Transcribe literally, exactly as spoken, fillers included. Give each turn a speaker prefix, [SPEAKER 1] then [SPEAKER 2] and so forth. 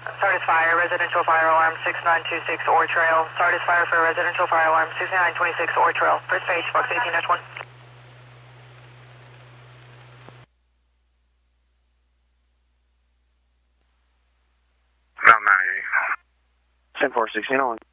[SPEAKER 1] Sardis Fire, residential fire alarm six nine two six Ore Trail. Sardis Fire for residential fire alarm six nine two six Ore Trail. First page, Fox eighteen dash one.
[SPEAKER 2] About ninety-eight. ten four sixteen on.